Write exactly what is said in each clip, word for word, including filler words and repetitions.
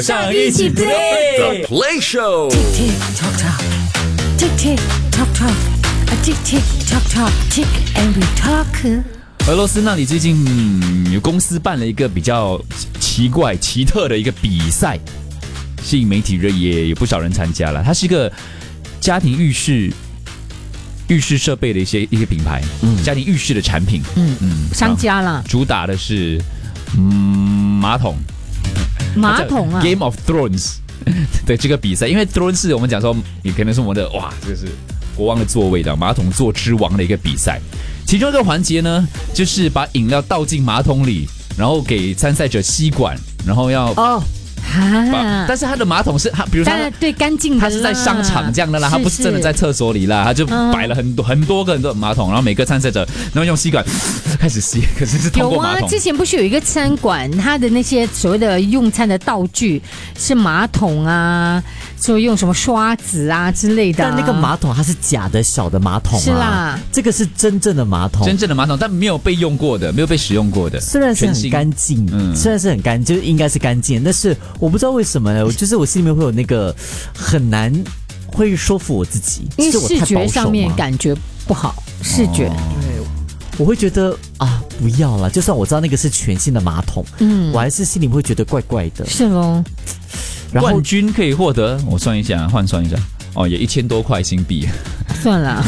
上一起 play The Play Show。 Tick tock tock, tick tick tock tock, a tick tick tock tock, tick and we talk。 俄罗斯那里最近、嗯、有公司办了一个比较奇怪奇特的一个比赛，吸引媒体热，也有不少人参加了。它是一个家庭浴室浴室设备的一些一些品牌，嗯，家庭浴室的产品， 嗯嗯，商家啦， 主打的是嗯马桶， 马桶啊 ，Game of Thrones 的这个比赛，因为 Thrones 是我们讲说，也可能是我们的哇，这个是国王的座位的马桶座之王的一个比赛。其中一个环节呢，就是把饮料倒进马桶里，然后给参赛者吸管，然后要哦。啊、 但是他的马桶是他，比如说对干净的， 他是在商场这样的啦，他不是真的在厕所里啦，他就摆了很多、嗯、很多个很多马桶，然后每个参赛者然后用吸管开始吸，可是是通过马桶。 有啊，之前不是有一个餐馆，他的那些所谓的用餐的道具是马桶啊，所以用什么刷子啊之类的、啊。 但那个马桶它是假的小的马桶啊， 是啦， 这个是真正的马桶， 真正的马桶，但没有被用过的，没有被使用过的， 虽然是很干净，嗯，虽然是很干净，就是应该是干净，但是我不知道为什么呢，就是我心里面会有那个很难会说服我自己， 因为视觉上面感觉不好，视觉。 对，我会觉得啊，不要啦，就算我知道那个是全新的马桶，嗯，我还是心里会觉得怪怪的。 是咯， 然后冠军可以获得，我算一下，换算一下，哦，也一千多块新币。 算了，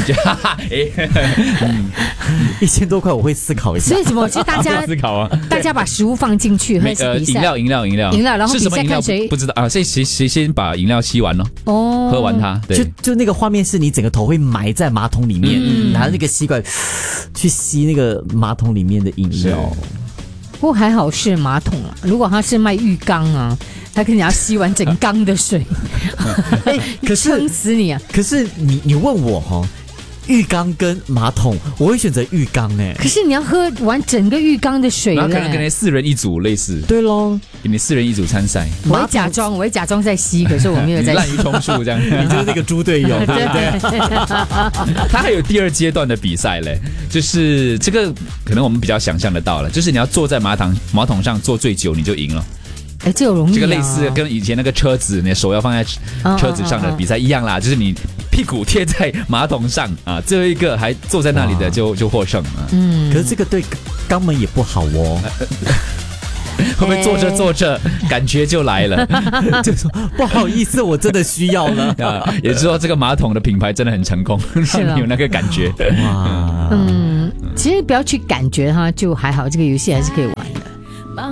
一千多块我会思考一下。 所以怎么就大家思考啊？ 大家把食物放进去，喝呃，饮料，饮料，饮料， 饮料，然后比赛看谁不知道啊？谁谁谁先把饮料吸完咯？ 哦， 喝完它，对， 就就那个画面是你整个头会埋在马桶里面，嗯、拿着那个吸管去吸那个马桶里面的饮料。 不过还好是马桶啊，如果他是卖浴缸啊。他肯定要吸完整缸的水， 哎，可是撑死你啊！ 可是你你问我哈、哦，浴缸跟马桶，我会选择浴缸哎。 可是你要喝完整个浴缸的水， 然后可能可能四人一组类似， 对咯， 给你四人一组参赛。 我会假装，我会假装在吸，可是我没有在吸。 滥竽充数这样， 你就是那个猪队友，对不对？ 他还有第二阶段的比赛嘞，就是这个可能我们比较想象得到了，就是你要坐在马桶马桶上坐最久，你就赢了。 哎，这有容易、啊、 这个类似跟以前那个车子，你的手要放在车子上的比赛一样啦，就是你屁股贴在马桶上啊，最后一个还坐在那里的就就获胜啊。 嗯，可是这个对肛门也不好哦。 会不会坐着坐着感觉就来了？ 就说不好意思，我真的需要了。 啊，也就是说这个马桶的品牌真的很成功，让你有那个感觉。 哇，嗯，其实不要去感觉它就还好，这个游戏还是可以玩。